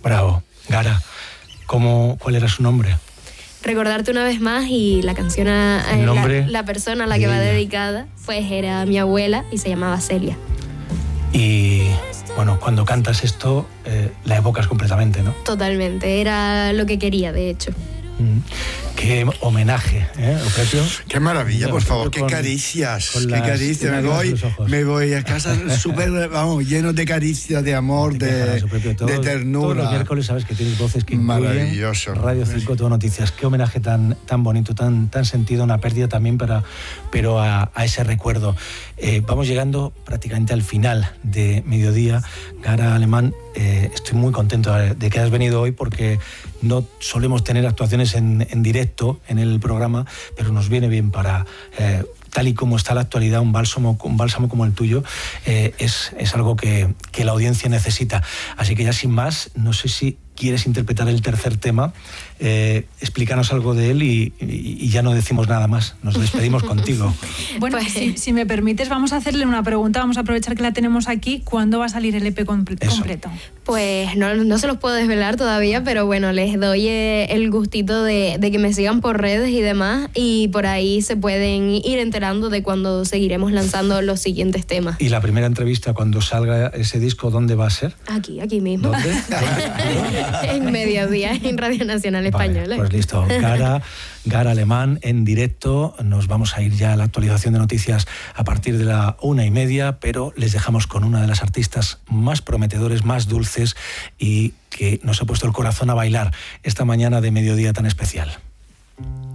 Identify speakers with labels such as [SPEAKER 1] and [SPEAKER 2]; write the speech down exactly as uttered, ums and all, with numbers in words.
[SPEAKER 1] Bravo. Gara, ¿cómo, ¿cuál era su nombre?
[SPEAKER 2] Recordarte una vez más, y la canción, a, a la, la persona a la que va dedicada, pues era mi abuela y se llamaba Celia.
[SPEAKER 1] Y bueno, cuando cantas esto, eh, la evocas completamente, ¿no?
[SPEAKER 2] Totalmente, era lo que quería, de hecho.
[SPEAKER 1] Mm. Qué homenaje, ¿eh, Euprepio?
[SPEAKER 3] Qué maravilla, por favor, qué caricias, qué caricias. Me voy, me voy a casa súper, vamos, lleno de caricias, de amor, de, todo, de ternura.
[SPEAKER 1] Todos los miércoles sabes que tienes voces que incluyen.
[SPEAKER 3] Maravilloso.
[SPEAKER 1] Radio cinco, Todo Noticias. Qué homenaje tan, tan bonito, tan, tan sentido, una pérdida también, para, pero a, a ese recuerdo. Eh, vamos llegando prácticamente al final de mediodía. Gara Alemán, eh, estoy muy contento de que hayas venido hoy, porque no solemos tener actuaciones en, en directo en el programa, pero nos viene bien para, eh, tal y como está la actualidad, un bálsamo, un bálsamo como el tuyo, eh, es, es algo que, que la audiencia necesita. Así que ya sin más, no sé si quieres interpretar el tercer tema, eh, explícanos algo de él y, y, y ya no decimos nada más, nos despedimos contigo.
[SPEAKER 4] Bueno, pues, si, si me permites, vamos a hacerle una pregunta, vamos a aprovechar que la tenemos aquí. ¿Cuándo va a salir el E P comple- completo?
[SPEAKER 2] Pues no, no se los puedo desvelar todavía, pero bueno, les doy el gustito de, de que me sigan por redes y demás, y por ahí se pueden ir enterando de cuándo seguiremos lanzando los siguientes temas.
[SPEAKER 1] ¿Y la primera entrevista cuando salga ese disco, dónde va a ser?
[SPEAKER 2] Aquí, aquí mismo.
[SPEAKER 1] ¿Dónde?
[SPEAKER 2] En Mediodía, en Radio Nacional Española.
[SPEAKER 1] Vale, pues listo. Gara, Gara Alemán en directo. Nos vamos a ir ya a la actualización de noticias a partir de la una y media, pero les dejamos con una de las artistas más prometedores, más dulces, y que nos ha puesto el corazón a bailar esta mañana de mediodía tan especial.